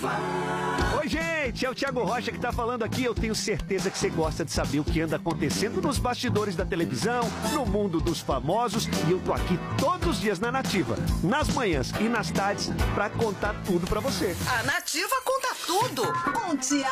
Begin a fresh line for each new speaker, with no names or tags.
Oi, gente, é o Thiago Rocha que tá falando aqui. Eu tenho certeza que você gosta de saber o que anda acontecendo nos bastidores da televisão, no mundo dos famosos. E eu tô aqui todos os dias na Nativa, nas manhãs e nas tardes, pra contar tudo pra você.
A Nativa conta tudo. Com Thiago